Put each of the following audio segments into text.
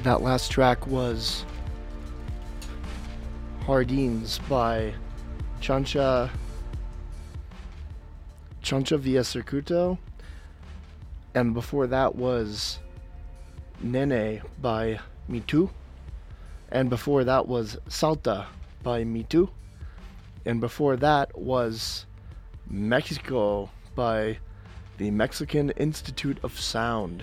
That last track was Jardins by Chancha Via Circuito, and before that was Nene by Mitu, and before that was Salta by Mitu, and before that was Mexico by the Mexican Institute of Sound.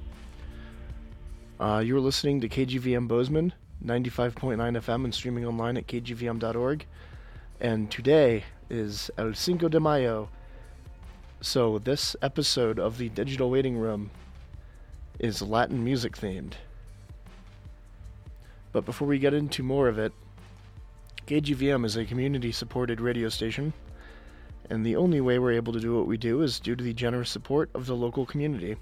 You're listening to KGVM Bozeman, 95.9 FM, and streaming online at kgvm.org. And today is El Cinco de Mayo. So this episode of the Digital Waiting Room is Latin music themed. But before we get into more of it, KGVM is a community-supported radio station, and the only way we're able to do what we do is due to the generous support of the local community.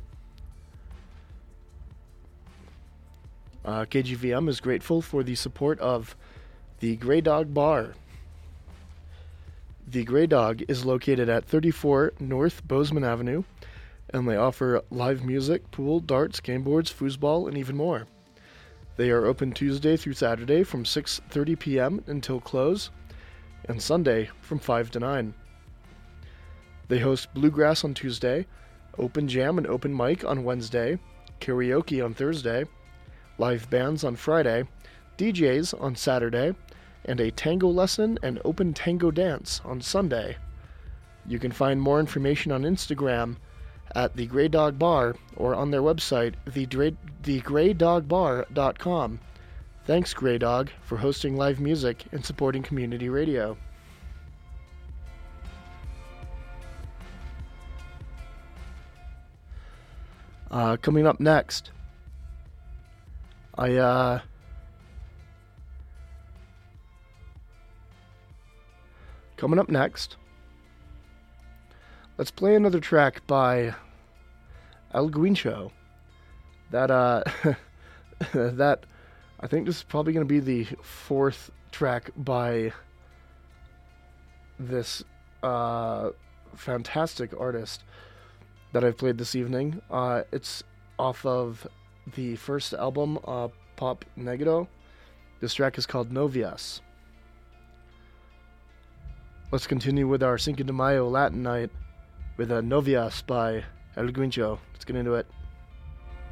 KGVM is grateful for the support of the Grey Dog Bar. The Grey Dog is located at 34 North Bozeman Avenue, and they offer live music, pool, darts, game boards, foosball, and even more. They are open Tuesday through Saturday from 6:30 p.m. until close, and Sunday from 5 to 9. They host bluegrass on Tuesday, open jam and open mic on Wednesday, karaoke on Thursday, live bands on Friday, DJs on Saturday, and a tango lesson and open tango dance on Sunday. You can find more information on Instagram at the Grey Dog Bar or on their website, thegraydogbar.com. Thanks, Grey Dog, for hosting live music and supporting community radio. Coming up next, let's play another track by El Guincho. That I think this is probably going to be the fourth track by this fantastic artist that I've played this evening. It's off of the first album, Pop Negro. This track is called Novias. Let's continue with our Cinco de Mayo Latin night with Novias by El Guincho. Let's get into it.